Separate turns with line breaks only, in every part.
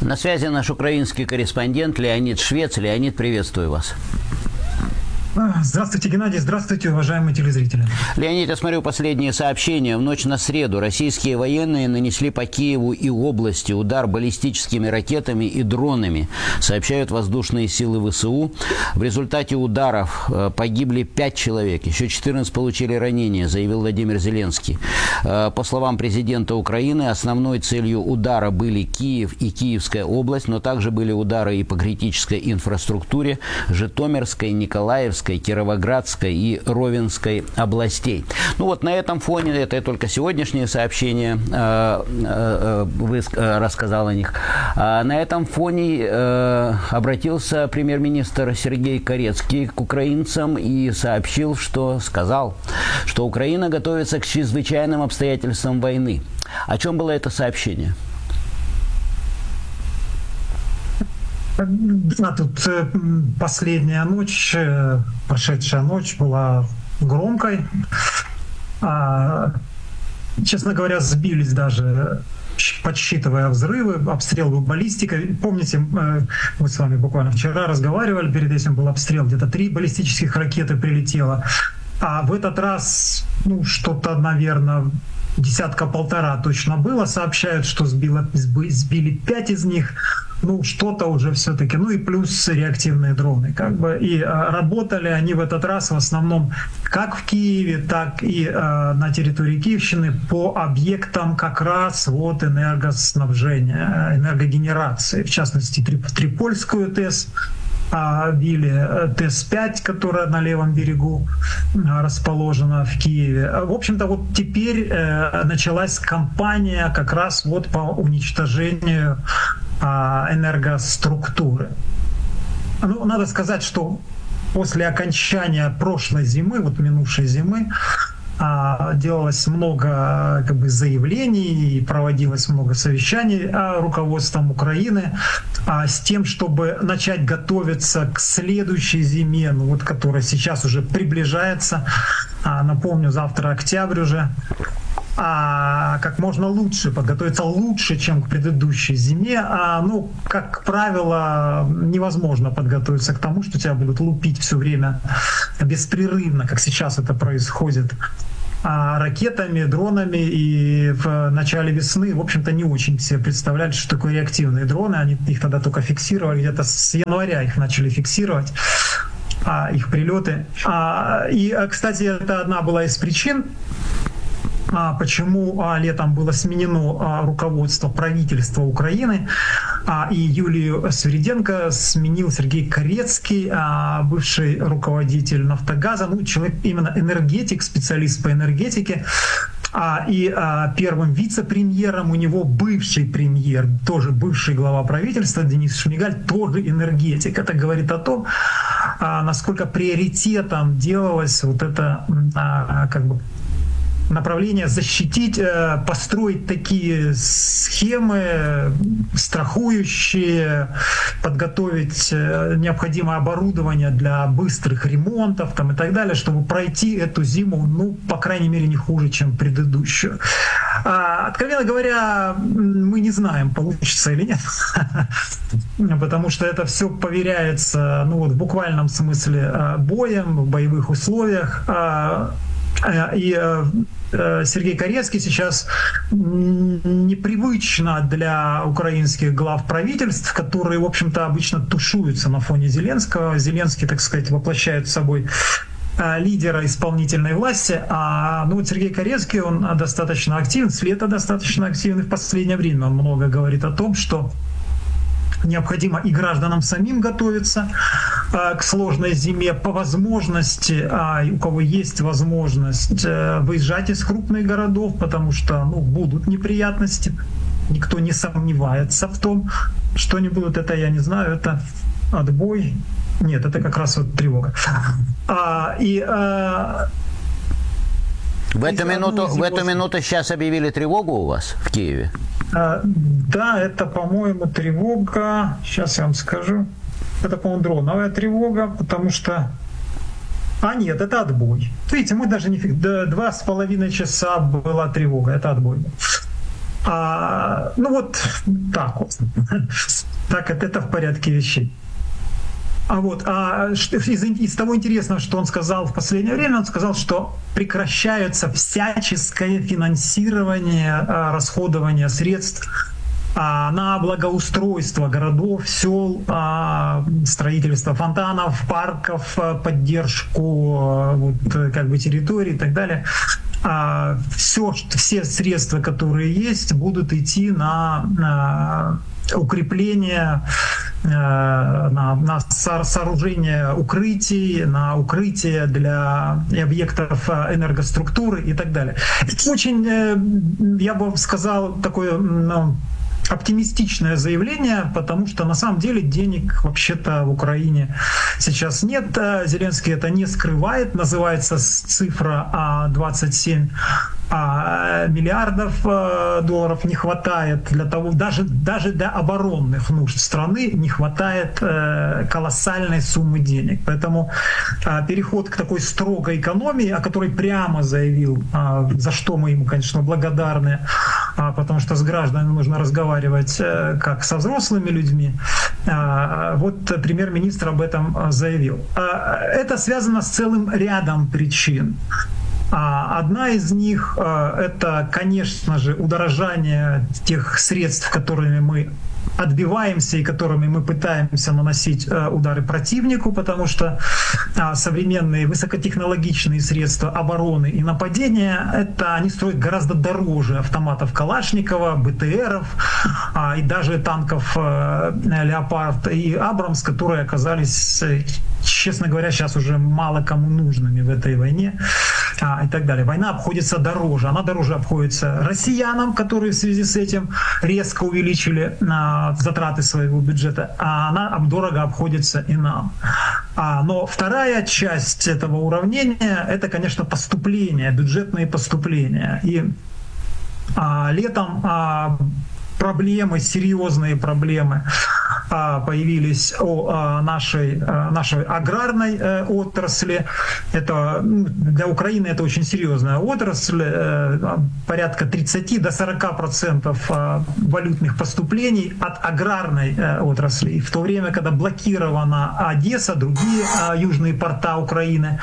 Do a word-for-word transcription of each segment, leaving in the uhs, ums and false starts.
На связи наш украинский корреспондент Леонид Швец. Леонид, приветствую вас.
Здравствуйте, Геннадий. Здравствуйте, уважаемые телезрители.
Леонид, я смотрю последние сообщения. В ночь на среду российские военные нанесли по Киеву и области удар баллистическими ракетами и дронами, сообщают воздушные силы ВСУ. В результате ударов погибли пять человек, еще четырнадцать получили ранения, заявил Владимир Зеленский. По словам президента Украины, основной целью удара были Киев и Киевская область, но также были удары и по критической инфраструктуре Житомирской, Николаевской, Кировоградской и Ровенской областей. Ну вот на этом фоне, это только сегодняшнее сообщение, э, э, вы э, рассказал о них, а на этом фоне э, обратился премьер-министр Сергей Карецкий к украинцам и сообщил, что сказал, что Украина готовится к чрезвычайным обстоятельствам войны. О чем было это сообщение?
Да, тут последняя ночь, прошедшая ночь была громкой. Честно говоря, сбились даже, подсчитывая взрывы, обстрел был баллистикой. Помните, мы с вами буквально вчера разговаривали, перед этим был обстрел, где-то три баллистических ракеты прилетело. А в этот раз, ну, что-то, наверное, десятка-полтора точно было. Сообщают, что сбило, сбили пять из них. Ну, что-то уже все-таки. Ну и плюс реактивные дроны. Как бы. И а, работали они в этот раз в основном как в Киеве, так и а, на территории Киевщины по объектам как раз вот энергоснабжения, энергогенерации. В частности, Трипольскую ТЭС били, ТЭС пять, которая на левом берегу расположена в Киеве. В общем-то, вот теперь началась кампания как раз вот по уничтожению энергоструктуры. Ну, надо сказать, что после окончания прошлой зимы, вот минувшей зимы, делалось много как бы заявлений, проводилось много совещаний руководством Украины с тем, чтобы начать готовиться к следующей зиме, ну вот, которая сейчас уже приближается. Напомню, завтра октябрь уже. А как можно лучше, подготовиться лучше, чем к предыдущей зиме. А, ну, как правило, невозможно подготовиться к тому, что тебя будут лупить все время беспрерывно, как сейчас это происходит, а, ракетами, дронами. И в начале весны, в общем-то, не очень все представляли, что такое реактивные дроны. Они их тогда только фиксировали, где-то с января их начали фиксировать, а, их прилеты. А, и, кстати, это одна была из причин, почему летом было сменено руководство правительства Украины, и Юлию Свириденко сменил Сергей Карецкий, бывший руководитель «Нафтогаза», ну, человек именно энергетик, специалист по энергетике. И первым вице-премьером у него бывший премьер, тоже бывший глава правительства Денис Шмигаль, тоже энергетик. Это говорит о том, насколько приоритетом делалось вот это как бы направление защитить, построить такие схемы страхующие, подготовить необходимое оборудование для быстрых ремонтов там, и так далее, чтобы пройти эту зиму, ну, по крайней мере, не хуже, чем предыдущую. А, откровенно говоря, мы не знаем, получится или нет, потому что это все поверяется, ну, вот, в буквальном смысле боем, в боевых условиях. И Сергей Карецкий сейчас непривычно для украинских глав правительств, которые, в общем-то, обычно тушуются на фоне Зеленского. Зеленский, так сказать, воплощает собой лидера исполнительной власти, а ну, вот Сергей Карецкий, он достаточно активен, с лета достаточно активный в последнее время. Он много говорит о том, что необходимо и гражданам самим готовиться а, к сложной зиме, по возможности, а, у кого есть возможность, а, выезжать из крупных городов, потому что ну, будут неприятности. Никто не сомневается в том, что они будут. Это я не знаю, это отбой. Нет, это как раз вот тревога. А, и а,
В эту, минуту, в эту минуту сейчас объявили тревогу у вас в Киеве?
Да, это, по-моему, тревога, сейчас я вам скажу, это, по-моему, дроновая тревога, потому что... А нет, это отбой. Видите, мы даже не... Два с половиной часа была тревога, это отбой. А, ну вот так вот. Так это, это в порядке вещей. А вот а из, из того интересного, что он сказал в последнее время, он сказал, что прекращается всяческое финансирование, расходование средств на благоустройство городов, сел, строительство фонтанов, парков, поддержку вот, как бы территорий и так далее. Все, все средства, которые есть, будут идти на, на укрепление, на, на сооружение укрытий, на укрытие для объектов энергоструктуры и так далее. Это очень, я бы сказал, такое, ну, оптимистичное заявление, потому что на самом деле денег вообще-то в Украине сейчас нет. Зеленский это не скрывает. Называется цифра двадцать семь миллиардов долларов не хватает для того, даже, даже для оборонных нужд страны не хватает колоссальной суммы денег. Поэтому переход к такой строгой экономии, о которой прямо заявил, за что мы ему, конечно, благодарны, потому что с гражданами нужно разговаривать как со взрослыми людьми. Вот премьер-министр об этом заявил. Это связано с целым рядом причин. Одна из них — это, конечно же, удорожание тех средств, которыми мы отбиваемся и которыми мы пытаемся наносить удары противнику, потому что современные высокотехнологичные средства обороны и нападения — это они стоят гораздо дороже автоматов Калашникова, БТРов и даже танков Леопард и Абрамс, которые оказались, честно говоря, сейчас уже мало кому нужными в этой войне и так далее. Война обходится дороже. Она дороже обходится россиянам, которые в связи с этим резко увеличили затраты своего бюджета, а она дорого обходится и нам. Но вторая часть этого уравнения — это, конечно, поступления, бюджетные поступления. И летом проблемы, серьезные проблемы появились у нашей, нашей аграрной отрасли. Это, для Украины это очень серьезная отрасль. Порядка тридцать до сорока процентов валютных поступлений от аграрной отрасли. В то время, когда блокирована Одесса, другие южные порта Украины,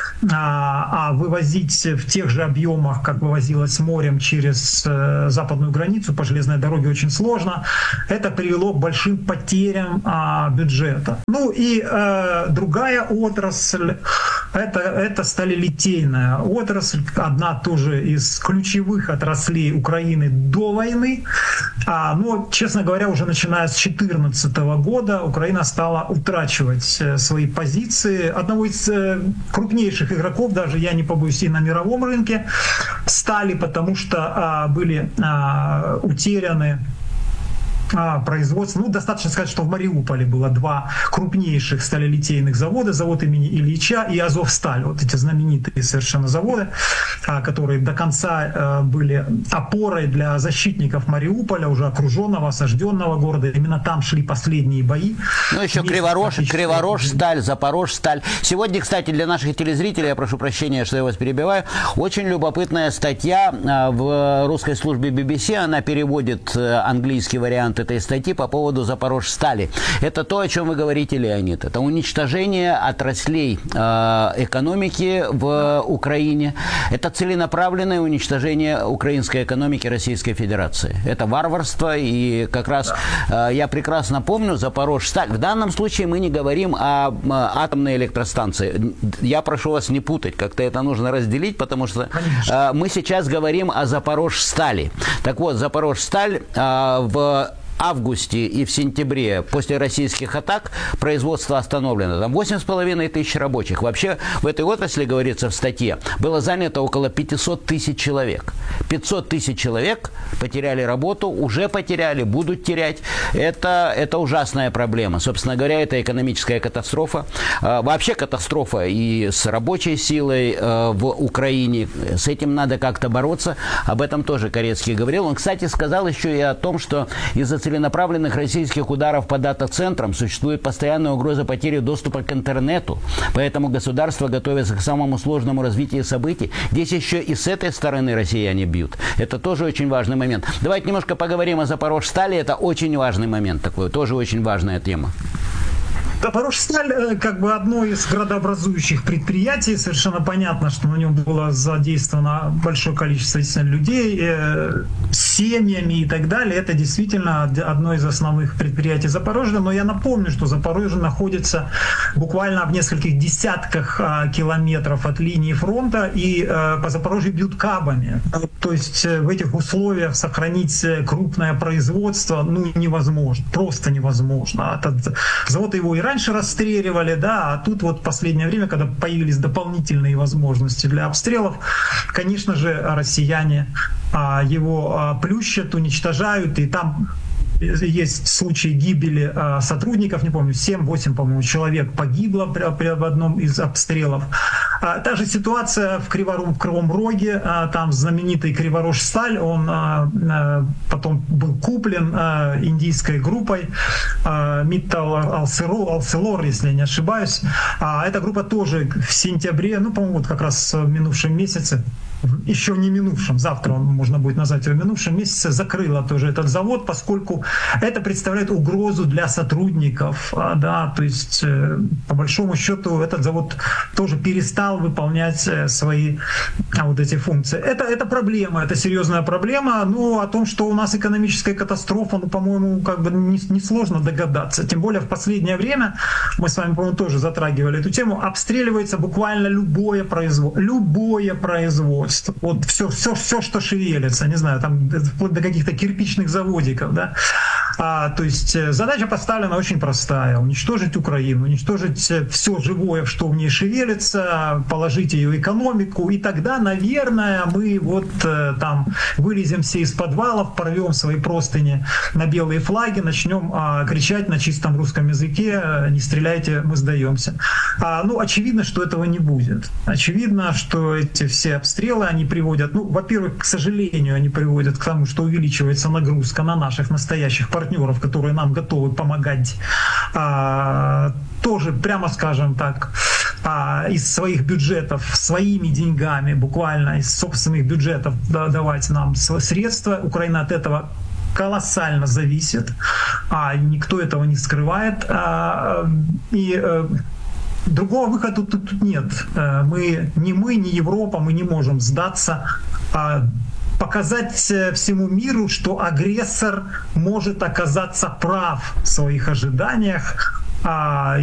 а вывозить в тех же объемах, как вывозилось морем через западную границу по железной дороге, очень сложно. Это привело к большим потерям а, бюджета. Ну и э, другая отрасль — это, это сталелитейная отрасль, одна тоже из ключевых отраслей Украины до войны. А, но, честно говоря, уже начиная с две тысячи четырнадцатого года Украина стала утрачивать свои позиции. Одного из крупнейших игроков, даже я не побоюсь, и на мировом рынке стали, потому что а, были а, утеряны производство. Ну, достаточно сказать, что в Мариуполе было два крупнейших сталелитейных завода, завод имени Ильича и Азовсталь. Вот эти знаменитые совершенно заводы, которые до конца были опорой для защитников Мариуполя, уже окруженного, осажденного города. Именно там шли последние бои.
Ну, еще Криворож, Криворож, Сталь, Запорож, Сталь. Сегодня, кстати, для наших телезрителей, я прошу прощения, что я вас перебиваю, очень любопытная статья в русской службе би би си. Она переводит английский вариант этой статьи по поводу Запорожстали. Это то, о чем вы говорите, Леонид. Это уничтожение отраслей э, экономики в Украине. Это целенаправленное уничтожение украинской экономики Российской Федерации. Это варварство. И как раз э, я прекрасно помню Запорожсталь. В данном случае мы не говорим о, о атомной электростанции. Я прошу вас не путать. Как-то это нужно разделить, потому что э, мы сейчас говорим о Запорожстали. Так вот, Запорожсталь э, в августе и в сентябре после российских атак производство остановлено. Там восемь с половиной тысяч рабочих. Вообще в этой отрасли, говорится в статье, было занято около пятьсот тысяч человек. пятьсот тысяч человек потеряли работу, уже потеряли, будут терять. Это, это ужасная проблема. Собственно говоря, это экономическая катастрофа. Вообще катастрофа и с рабочей силой в Украине. С этим надо как-то бороться. Об этом тоже Корецкий говорил. Он, кстати, сказал еще и о том, что из-за целенаправленных российских ударов по дата-центрам существует постоянная угроза потери доступа к интернету. Поэтому государство готовится к самому сложному развитию событий. Здесь еще и с этой стороны россияне бьют. Это тоже очень важный момент. Давайте немножко поговорим о Запорожстали. Это очень важный момент такой, тоже очень важная тема.
Запорожсталь как бы одно из градообразующих предприятий. Совершенно понятно, что на нем было задействовано большое количество людей, э, семьями и так далее. Это действительно одно из основных предприятий Запорожья. Но я напомню, что Запорожье находится буквально в нескольких десятках э, километров от линии фронта, и э, по Запорожью бьют кабами. То есть э, в этих условиях сохранить крупное производство ну, невозможно, просто невозможно. Этот завод его и раньше Раньше расстреливали, да, а тут вот в последнее время, когда появились дополнительные возможности для обстрелов, конечно же, россияне а, его а, плющат, уничтожают, и там есть случаи гибели а, сотрудников, не помню, семь-восемь, по-моему, человек погибло при, при, в одном из обстрелов. А, та же ситуация в, Кривору, в Кривом Роге, а, там знаменитый Криворожсталь, он а, а, потом был куплен а, индийской группой а, Mittal Alcelor, если я не ошибаюсь. А, эта группа тоже в сентябре, ну, по-моему, вот как раз в минувшем месяце, еще не минувшем, завтра можно будет назвать его минувшем месяце, закрыла тоже этот завод, поскольку это представляет угрозу для сотрудников, да, то есть по большому счету этот завод тоже перестал выполнять свои вот эти функции. Это, это проблема, это серьезная проблема, но о том, что у нас экономическая катастрофа, ну, по-моему, как бы несложно не догадаться, тем более в последнее время, мы с вами, по-моему, тоже затрагивали эту тему, обстреливается буквально любое производство, любое производство. Вот все, все, все, что шевелится, не знаю, там вплоть до каких-то кирпичных заводиков, да. А, то есть задача поставлена очень простая: уничтожить Украину, уничтожить все живое, что в ней шевелится, положить ее экономику, и тогда, наверное, мы вот там вылезем все из подвалов, порвем свои простыни на белые флаги, начнем а, кричать на чистом русском языке: не стреляйте, мы сдаемся. А, ну, очевидно, что этого не будет. Очевидно, что эти все обстрелы, они приводят, ну, во-первых, к сожалению, они приводят к тому, что увеличивается нагрузка на наших настоящих партнеров, которые нам готовы помогать, а, тоже, прямо скажем так, а, из своих бюджетов, своими деньгами, буквально из собственных бюджетов да, давать нам средства. Украина от этого колоссально зависит, а никто этого не скрывает. А, и другого выхода тут, тут нет. Мы, ни мы, ни Европа, мы не можем сдаться, а показать всему миру, что агрессор может оказаться прав в своих ожиданиях,